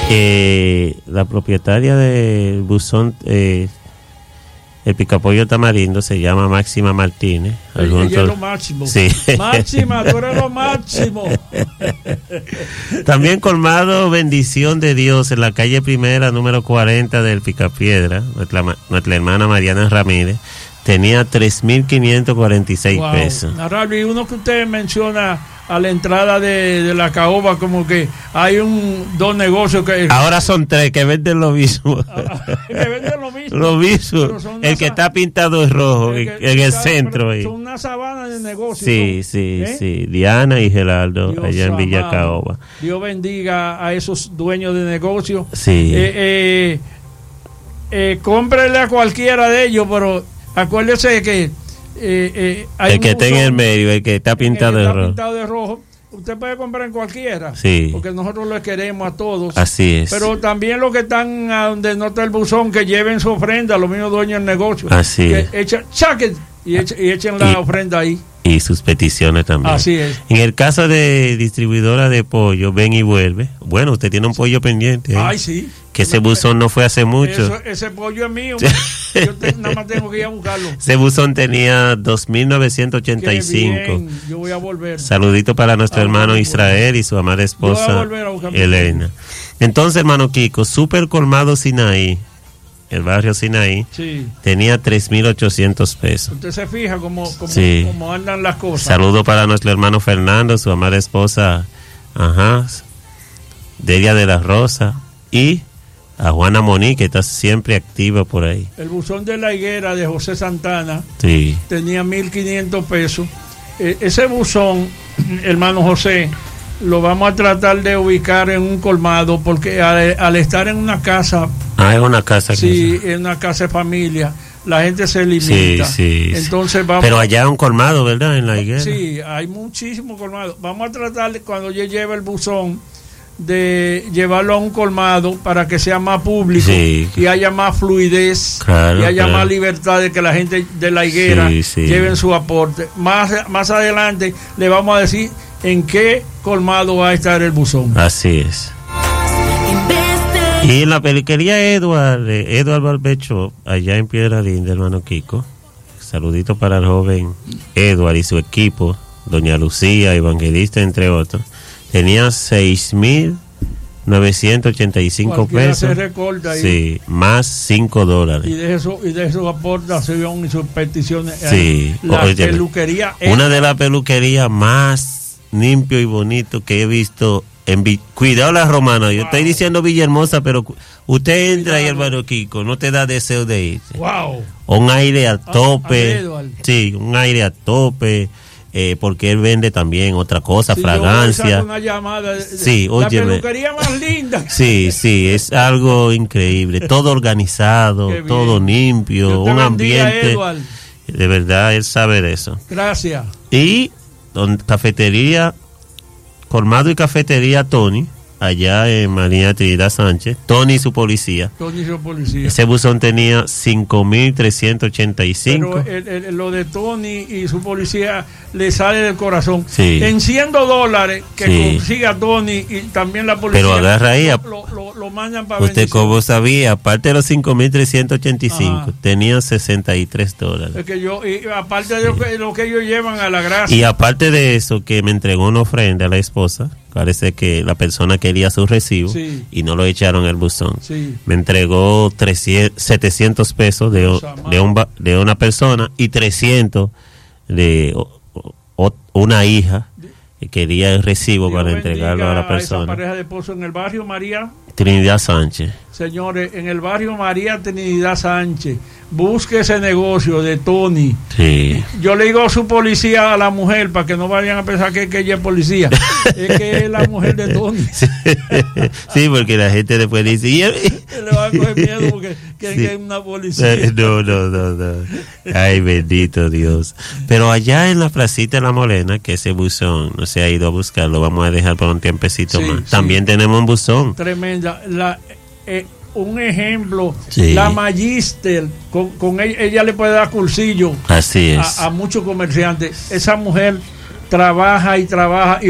La propietaria del buzón, el Picapollo Tamarindo, se llama Máxima Martínez. Ella es lo máximo. Sí. Máxima, tú eres lo máximo. También colmado Bendición de Dios en la calle Primera, número 40 del Picapiedra. Nuestra hermana Mariana Ramírez tenía 3.546 pesos. Narrable, y uno que usted menciona a la entrada de la caoba, como que hay dos negocios que ahora son 3 que venden lo mismo. Que venden lo mismo. Lo mismo. El que está pintado es rojo en el centro. Son una sabana de negocios. Sí, sí. Diana y Geraldo, Dios allá en Villa Caoba. Dios bendiga a esos dueños de negocios. Sí. Cómprele a cualquiera de ellos, pero acuérdese que el que está en el medio, el que está pintado de rojo, usted puede comprar en cualquiera, sí, porque nosotros los queremos a todos. Así es. Pero también los que están a donde no está el buzón, que lleven su ofrenda, los mismos dueños del negocio. Así que es. Echen la ofrenda ahí. Y sus peticiones también. Así es. En el caso de distribuidora de pollo, Ven y Vuelve, bueno, usted tiene un pollo pendiente. Ay, sí. Que ese buzón no fue hace mucho. Ese pollo es mío. Yo nada más tengo que ir a buscarlo. Ese buzón tenía 2.985. Yo voy a volver. Saludito para nuestro hermano Israel y su amada esposa Elena. Entonces, hermano Kiko, Super Colmado Sinaí, el barrio Sinaí, sí, tenía 3.800 pesos. Usted se fija cómo andan las cosas. Saludo para nuestro hermano Fernando, su amada esposa, Delia de la Rosa, y a Juana Monique, que está siempre activa por ahí. El buzón de la Higuera de José Santana, sí, tenía 1.500 pesos. Ese buzón, hermano José, lo vamos a tratar de ubicar en un colmado, porque al estar en una casa, es una casa, sí, en una casa de familia, la gente se limita. Sí. Entonces vamos. Pero allá hay un colmado, ¿verdad? En la Higuera. Sí, hay muchísimos colmados. Vamos a tratar, cuando yo lleve el buzón, de llevarlo a un colmado para que sea más público, sí, y haya más fluidez, claro, y haya más libertad de que la gente de la Higuera lleven su aporte. Más adelante le vamos a decir en qué colmado va a estar el buzón. Así es. Y en la peluquería Edward Barbecho, allá en Piedra Linda, hermano Kiko, saludito para el joven Edward y su equipo, doña Lucía, Evangelista, entre otros. Tenía 6.985 pesos. Se recorta ahí. Sí, más $5. Y de eso aportación y sus peticiones. Sí, la peluquería. Una de las peluquerías más limpio y bonito que he visto. Cuidado la Romana. Yo estoy diciendo Villahermosa, pero usted entra ahí, hermano Kiko, no te da deseo de ir. Wow. Un aire a tope. Sí, un aire a tope. Porque él vende también otra cosa, fragancia. Una llamada sí, la peluquería más linda. Sí, es algo increíble. Todo organizado, todo limpio, un ambiente. De verdad, él sabe de eso. Gracias. Y cafetería, colmado y cafetería Tony, allá en María Trinidad Sánchez, Tony y su policía. Ese buzón tenía 5.385. Pero lo de Tony y su policía le sale del corazón. Sí. En $100 que consiga Tony y también la policía. Pero agarra ahí. Lo mandan para usted, como sabía, aparte de los 5.385, tenía $63. Es que y aparte de lo que ellos llevan a la gracia. Y aparte de eso, que me entregó una ofrenda a la esposa. Parece que la persona quería su recibo y no lo echaron en el buzón. Sí. Me entregó 700 pesos de una persona y 300 de una hija que quería el recibo para entregarlo a la persona. Esa pareja de esposo en el barrio María Trinidad Sánchez. Señores, en el barrio María Trinidad Sánchez, busque ese negocio de Tony. Sí. Yo le digo a su policía, a la mujer, para que no vayan a pensar que ella es policía. Es que es la mujer de Tony. Sí, porque la gente después dice... le va a coger miedo porque creen que es una policía. No. Ay, bendito Dios. Pero allá en la placita de La Molena, que ese buzón no se ha ido a buscar, lo vamos a dejar por un tiempecito más. También tenemos un buzón. Tremenda. Un ejemplo, la Magister, con ella le puede dar cursillo. Así es. A muchos comerciantes. Esa mujer trabaja y